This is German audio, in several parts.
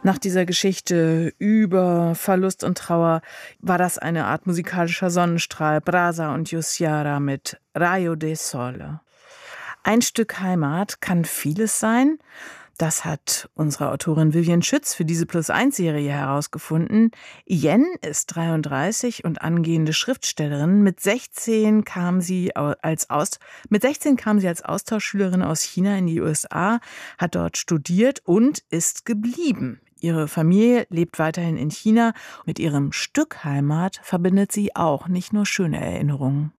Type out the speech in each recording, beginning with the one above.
Nach dieser Geschichte über Verlust und Trauer war das eine Art musikalischer Sonnenstrahl, Brasa und Yusjara mit Rayo de Sole. Ein Stück Heimat kann vieles sein. Das hat unsere Autorin Vivian Schütz für diese Plus-1-Serie herausgefunden. Yen ist 33 und angehende Schriftstellerin. Mit 16 kam sie als Austauschschülerin aus China in die USA, hat dort studiert und ist geblieben. Ihre Familie lebt weiterhin in China. Mit ihrem Stück Heimat verbindet sie auch nicht nur schöne Erinnerungen.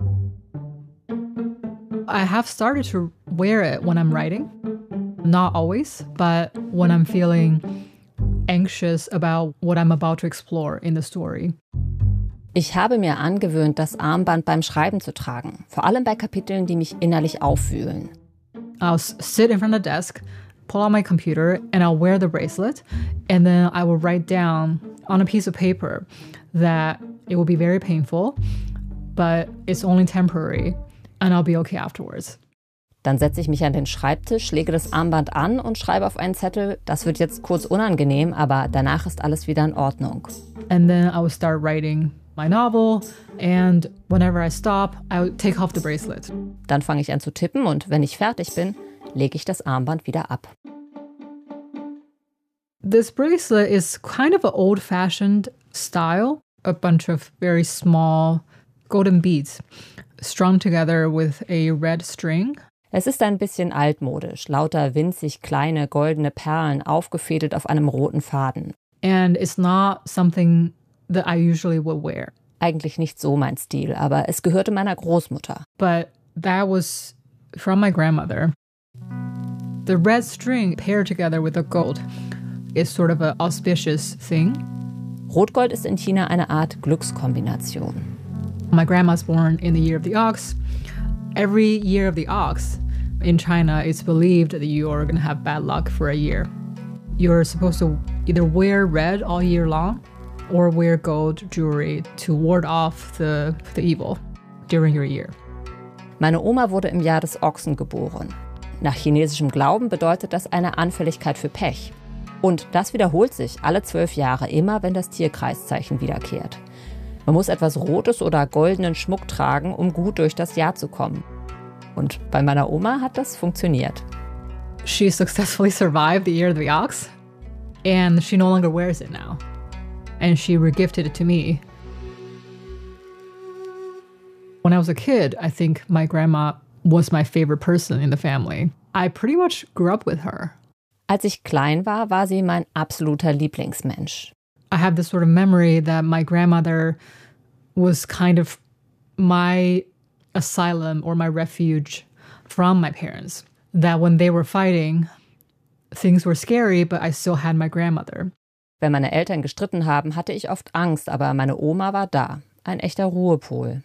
I have started to wear it when I'm writing. Not always, but when I'm feeling anxious about what I'm about to explore in the story. Ich habe mir angewöhnt, das Armband beim Schreiben zu tragen, vor allem bei Kapiteln, die mich innerlich aufwühlen. I'll sit in front of the desk, pull out my computer, and I'll wear the bracelet, and then I will write down on a piece of paper that it will be very painful, but it's only temporary, and I'll be okay afterwards. Dann setze ich mich an den Schreibtisch, lege das Armband an und schreibe auf einen Zettel, das wird jetzt kurz unangenehm, aber danach ist alles wieder in Ordnung. And then I will start writing my novel, and whenever I stop, I will take off the bracelet. Dann fange ich an zu tippen und wenn ich fertig bin, lege ich das Armband wieder ab. This bracelet is kind of an old-fashioned style, a bunch of very small golden beads strung together with a red string. Es ist ein bisschen altmodisch, lauter winzig kleine goldene Perlen aufgefädelt auf einem roten Faden. And it's not something that I usually would wear. Eigentlich nicht so mein Stil, aber es gehörte meiner Großmutter. But that was from my grandmother. The red string paired together with the gold is sort of an auspicious thing. Rotgold ist in China eine Art Glückskombination. My grandma's born in the year of the ox. Every year of the ox in China, it's believed that you are going to have bad luck for a year. You're supposed to either wear red all year long or wear gold jewelry to ward off the evil during your year. Meine Oma wurde im Jahr des Ochsen geboren. Nach chinesischem Glauben bedeutet das eine Anfälligkeit für Pech. Und das wiederholt sich alle 12 Jahre, immer wenn das Tierkreiszeichen wiederkehrt. Man muss etwas Rotes oder goldenen Schmuck tragen, um gut durch das Jahr zu kommen. Und bei meiner Oma hat das funktioniert. She successfully survived the year of the ox, and she no longer wears it now. And she regifted it to me. When I was a kid, I think my grandma was my favorite person in the family. I pretty much grew up with her. Als ich klein war, war sie mein absoluter Lieblingsmensch. I have this sort of memory that my grandmother was kind of my asylum or my refuge from my parents. That when they were fighting, things were scary, but I still had my grandmother. Wenn meine Eltern gestritten haben, hatte ich oft Angst, aber meine Oma war da. Ein echter Ruhepol.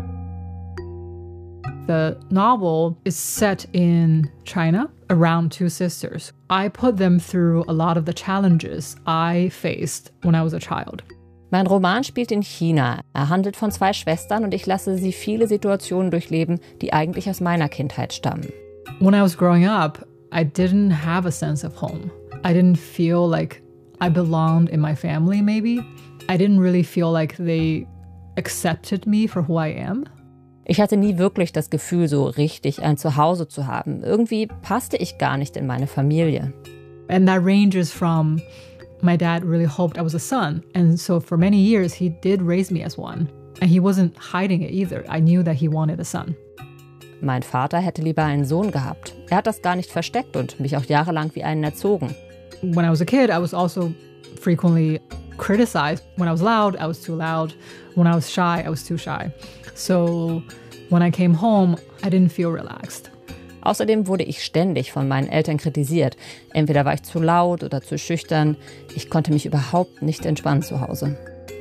The novel is set in China around two sisters. I put them through a lot of the challenges I faced when I was a child. Mein Roman spielt in China. Er handelt von 2 Schwestern und ich lasse sie viele Situationen durchleben, die eigentlich aus meiner Kindheit stammen. When I was growing up, I didn't have a sense of home. I didn't feel like I belonged in my family, maybe. I didn't really feel like they accepted me for who I am. Ich hatte nie wirklich das Gefühl, so richtig ein Zuhause zu haben. Irgendwie passte ich gar nicht in meine Familie. And that ranges from my dad really hoped I was a son. And so for many years, he did raise me as one. And he wasn't hiding it either. I knew that he wanted a son. Mein Vater hätte lieber einen Sohn gehabt. Er hat das gar nicht versteckt und mich auch jahrelang wie einen erzogen. When I was a kid, I was also frequently criticized. When I was loud, I was too loud. When I was shy, I was too shy. So when I came home, I didn't feel relaxed. Außerdem wurde ich ständig von meinen Eltern kritisiert. Entweder war ich zu laut oder zu schüchtern. Ich konnte mich überhaupt nicht entspannen zu Hause.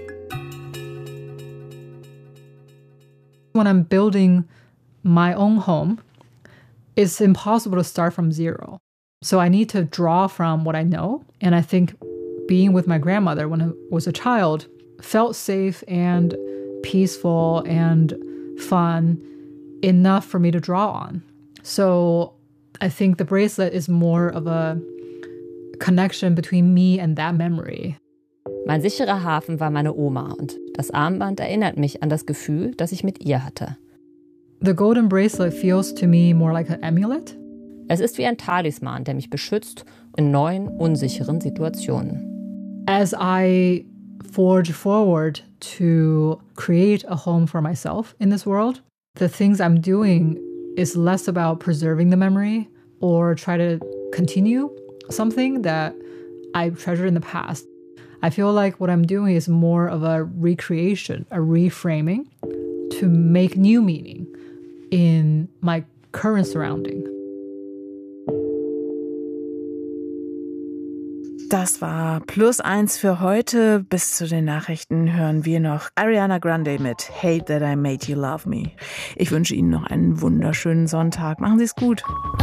When I'm building my own home, it's impossible to start from zero. So I need to draw from what I know. And I think being with my grandmother when I was a child felt safe and peaceful and fun enough for me to draw on. So I think the bracelet is more of a connection between me and that memory. Mein sicherer Hafen war meine Oma und das Armband erinnert mich an das Gefühl, das ich mit ihr hatte. The golden bracelet feels to me more like an amulet. Es ist wie ein Talisman, der mich beschützt in neuen, unsicheren Situationen. As I forge forward to create a home for myself in this world, the things I'm doing is less about preserving the memory or try to continue something that I treasured in the past. I feel like what I'm doing is more of a recreation, a reframing to make new meaning in my current surrounding. Das war +1 für heute. Bis zu den Nachrichten hören wir noch Ariana Grande mit Hate That I Made You Love Me. Ich wünsche Ihnen noch einen wunderschönen Sonntag. Machen Sie es gut.